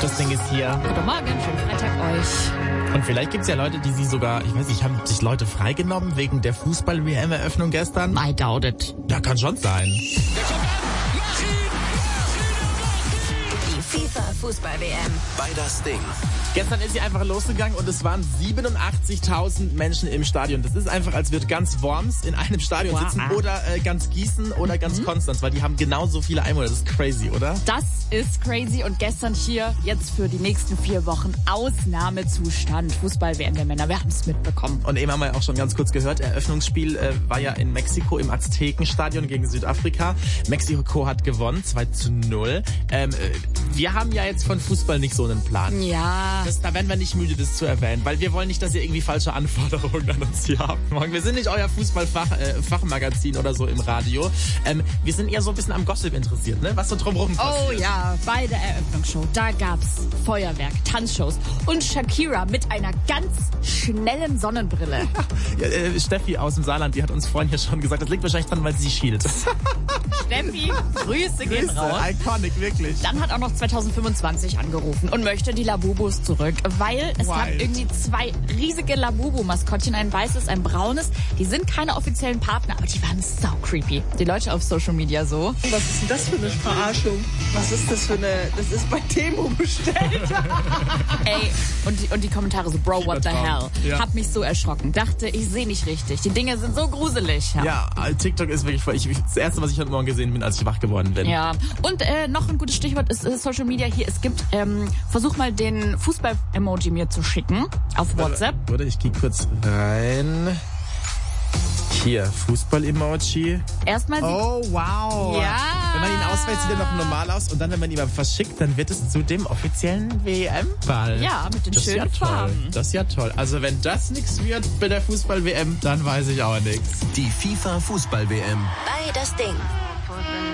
Das Ding ist hier. Guten Morgen, schönen Freitag euch. Und vielleicht gibt es ja Leute, die sie sogar, ich weiß nicht, haben sich Leute freigenommen wegen der Fußball-WM-Eröffnung gestern? I doubt it. Ja, kann schon sein. Die FIFA-Fußball-WM. Bei das Ding. Gestern ist sie einfach losgegangen und es waren 87.000 Menschen im Stadion. Das ist einfach, als würde ganz Worms in einem Stadion sitzen oder ganz Gießen oder ganz Konstanz, weil die haben genauso viele Einwohner. Das ist crazy, oder? Das ist crazy und gestern hier jetzt für die nächsten 4 Wochen Ausnahmezustand. Fußball-WM der Männer, wir haben es mitbekommen. Und eben haben wir ja auch schon ganz kurz gehört, Eröffnungsspiel war ja in Mexiko im Aztekenstadion gegen Südafrika. Mexiko hat gewonnen, 2-0. Wir haben ja jetzt von Fußball nicht so einen Plan. Ja. Da werden wir nicht müde, das zu erwähnen, weil wir wollen nicht, dass ihr irgendwie falsche Anforderungen an uns hier habt. Wir sind nicht euer Fußballfachmagazin oder so im Radio. Wir sind eher so ein bisschen am Gossip interessiert, ne? Was so drumherum passiert. Oh ja, bei der Eröffnungsshow, da gab's Feuerwerk, Tanzshows und Shakira mit einer ganz schnellen Sonnenbrille. Ja, Steffi aus dem Saarland, die hat uns vorhin hier schon gesagt, das liegt wahrscheinlich dran, weil sie schielt. Steffi, Grüße gehen raus. Iconic, wirklich. Dann hat auch noch 2025 angerufen und möchte die Labubus zurück, weil es gab irgendwie 2 riesige Labubu-Maskottchen, ein weißes, ein braunes. Die sind keine offiziellen Partner, aber die waren sau creepy. Die Leute auf Social Media so. Was ist denn das für eine Verarschung? Was ist das für eine... Das ist bei Temu bestellt. Ey, und die Kommentare so, Bro, what the hell? Ja. Hab mich so erschrocken. Dachte, ich sehe nicht richtig. Die Dinge sind so gruselig. Ja, TikTok ist wirklich voll. Das erste, was ich heute Morgen gesehen bin, als ich wach geworden bin. Ja, und noch ein gutes Stichwort ist Social Media hier. Es gibt, versuch mal den Fußball-Emoji mir zu schicken auf WhatsApp. Warte, ich gehe kurz rein. Hier, Fußball-Emoji. Erstmal Oh, wow. Ja. Wenn man ihn auswählt, sieht er noch normal aus. Und dann, wenn man ihn aber verschickt, dann wird es zu dem offiziellen WM-Ball. Ja, mit den Das ist schönen ja toll. Farben. Das ist ja toll. Also wenn das nichts wird bei der Fußball-WM, dann weiß ich auch nichts. Die FIFA-Fußball-WM. Bei das Ding.